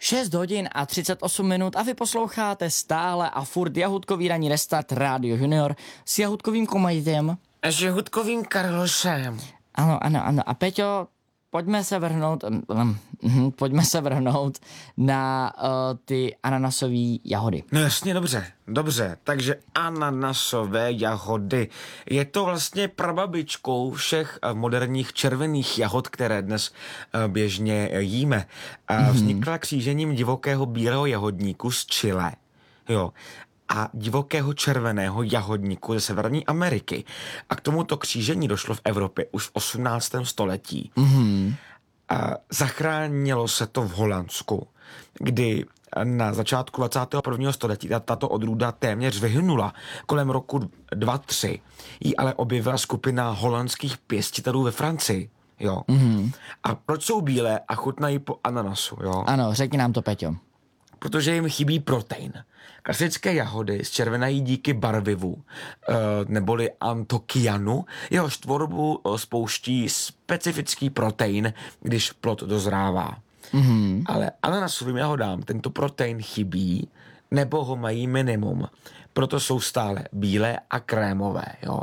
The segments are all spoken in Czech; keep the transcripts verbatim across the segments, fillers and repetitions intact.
šest hodin a třicet osm minut a vy posloucháte stále a furt jahůdkový ranní restart Radio Junior s jahůdkovým Komajdem. A s jahůdkovým Karlošem. Ano, ano, ano. A Peťo, pojďme se vrhnout, um, um, pojďme se vrhnout na uh, ty ananasové jahody. No jasně, dobře, dobře. Takže ananasové jahody. Je to vlastně prababičkou všech uh, moderních červených jahod, které dnes uh, běžně uh, jíme. Uh, mm-hmm. Vznikla křížením divokého bílého jahodníku z Chile. Jo. A divokého červeného jahodníku ze Severní Ameriky. A k tomuto křížení došlo v Evropě už v osmnáctém století. Mm-hmm. A zachránilo se to v Holandsku, kdy na začátku dvacátého prvního století tato odrůda téměř vyhynula. Kolem roku dva tři ji ale objevila skupina holandských pěstitelů ve Francii. Jo. Mm-hmm. A proč jsou bílé a chutnají po ananasu? Jo? Ano, řekni nám to, Peťo. Protože jim chybí protein. Klasické jahody zčervenají díky barvivu, neboli antokyanu, jehož tvorbu spouští specifický protein, když plod dozrává. Mm-hmm. Ale ananasovým jahodám tento protein chybí, nebo ho mají minimum. Proto jsou stále bílé a krémové, jo.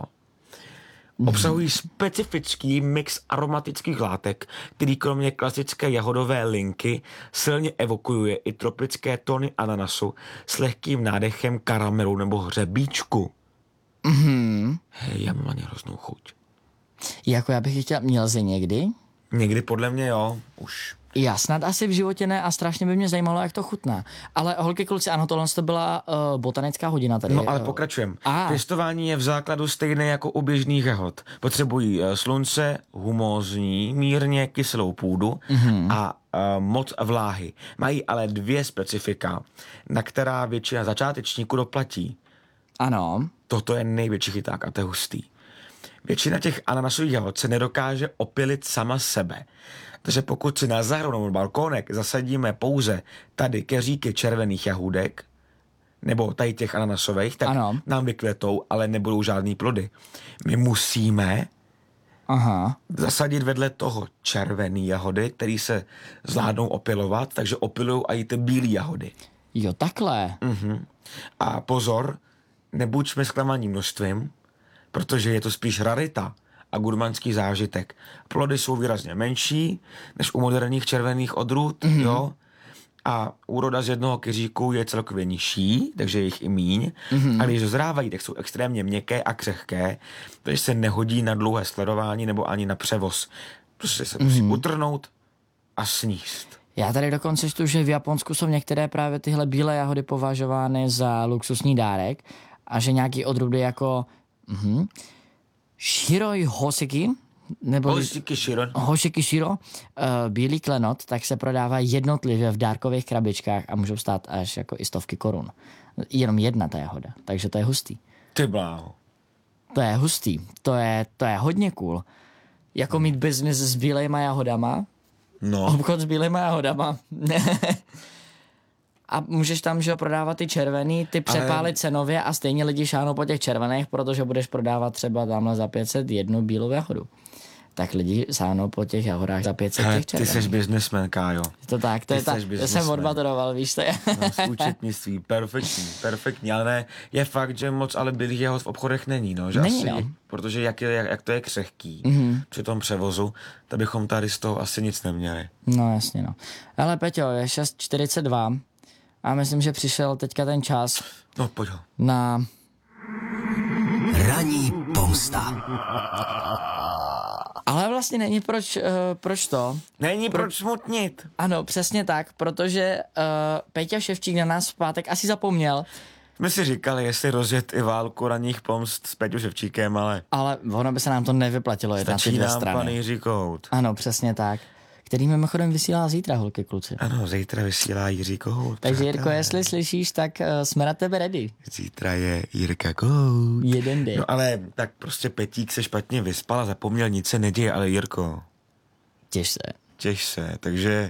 Obsahují specifický mix aromatických látek, který kromě klasické jahodové linky silně evokuje i tropické tóny ananasu s lehkým nádechem karamelu nebo hřebíčku. Mhm. Hej, já mám ani hroznou chuť. Jako já bych ji chtěla, měl jsi někdy? Někdy podle mě jo, už. Já snad asi v životě ne a strašně by mě zajímalo, jak to chutná. Ale holky, kluci, ano, tohle to byla uh, botanická hodina tady. No ale pokračujem. A. Pěstování je v základu stejné jako u běžných jahod. Potřebují uh, slunce, humózní, mírně kyselou půdu mm-hmm. a uh, moc vláhy. Mají ale dvě specifika, na která většina začátečníků doplatí. Ano. Toto je největší chyták a to je hustý. Většina těch ananasových jahod se nedokáže opilit sama sebe. Takže pokud si na zahradu nebo balkónek zasadíme pouze tady keříky červených jahůdek, nebo tady těch ananasových, tak ano. nám vykvětou, ale nebudou žádný plody. My musíme Aha. zasadit vedle toho červený jahody, který se zvládnou opilovat, takže opilujou i ty bílý jahody. Jo, takhle. Mhm. A pozor, nebuďme zklamaní množstvím, protože je to spíš rarita a gurmanský zážitek. Plody jsou výrazně menší než u moderních červených odrůd, mm-hmm. jo. A úroda z jednoho keříku je celkově nižší, takže je jich i míň. Mm-hmm. A když dozrávají, tak jsou extrémně měkké a křehké, takže se nehodí na dlouhé sledování nebo ani na převoz. Prostě se musí mm-hmm. utrhnout a sníst. Já tady dokonce čtu, že v Japonsku jsou některé právě tyhle bílé jahody považovány za luxusní dárek a že nějaký odrůdy jako mhm, Shiroi Hoshiki, nebo Hoshiki Shiro. Hoshiki Shiro, uh, bílý klenot, tak se prodává jednotlivě v dárkových krabičkách a můžou stát až jako i stovky korun. Jenom jedna ta jahoda, takže to je hustý. Ty bláho. To je hustý, to je, to je hodně cool. Jako mít biznis s bílejma jahodama, no. obchod s bílejma jahodama. A můžeš tam, že prodávat ty červený, ty přepálit ale... cenově a stejně lidi šáhnou po těch červených, protože budeš prodávat třeba tamhle za pět set jednu bílou jahodu. Tak lidi sáhnou po těch jahodách za pět set těch červených. Ty jsi businessman, Kájo. To tak, to ty je tak, to jsem odmaturoval, víš, to je. No, z účetnictví, perfektní, perfektní, ale ne, je fakt, že moc ale bílých jahod v obchodech není, no, že není, asi, no. Protože jak, je, jak, jak to je křehký mm-hmm. při tom převozu, tak bychom tady z toho asi nic neměli. No jasně, no. Ale Peťo, je šest čtyřicet dva a myslím, že přišel teďka ten čas. No, pojď ho. Na... Ranní pomsta. Ale vlastně není proč, uh, proč to. Není Pro... proč smutnit. Ano, přesně tak, protože uh, Peťa Ševčík na nás v pátek asi zapomněl. Jsme si říkali, jestli rozjet i válku ranních pomst s Peťou Ševčíkem, ale... Ale ono by se nám to nevyplatilo jet na ty dvě strany. Stačí nám pan Jiří Kohout. Ano, přesně tak. Který mimochodem vysílá zítra, holky, kluci. Ano, zítra vysílá Jiří Kohout. Takže Jirko, jestli slyšíš, tak uh, jsme na tebe ready. Zítra je Jirka Kohout. Jeden den. No ale tak prostě Petík se špatně vyspal a zapomněl, nic se neděje, ale Jirko. Těž se. Těž se, takže...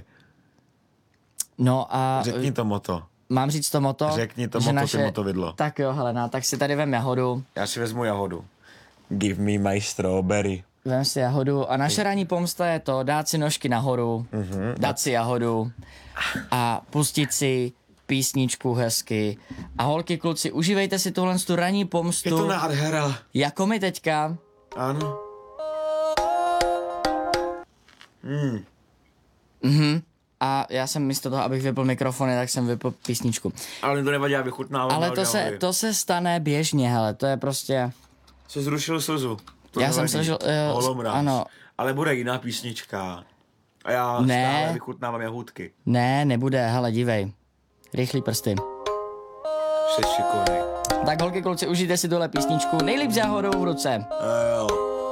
No a... Řekni to moto. Mám říct to moto? Řekni to moto, naše... ty moto vidlo. Tak jo, Helena, tak si tady vem jahodu. Já si vezmu jahodu. Give me my strawberry. vem si jahodu a naše ranní pomsta je to dát si nožky nahoru, mm-hmm. dát si jahodu a pustit si písničku hezky. A holky, kluci, užívejte si tuhle tu ranní pomstu. Je to nádhera. Jako my teďka. Ano. Mm. Mhm. A já jsem místo toho, abych vypl mikrofony, tak jsem vypl písničku. Ale to nevadí, já vychutnávám. Ale to se, to se stane běžně, hele, to je prostě... Jsi zrušil slzu. To já nevadí. jsem složil, uh, Holomráz. ano. Ale bude jiná písnička. A já Ne. stále vychutnávám jahůdky. Ne, nebude, hele, dívej. Rychlý prsty. Jsi šikovnej. Tak holky, kluci, užijte si tuhle písničku, nejlíp s jahodou v ruce. E, jo.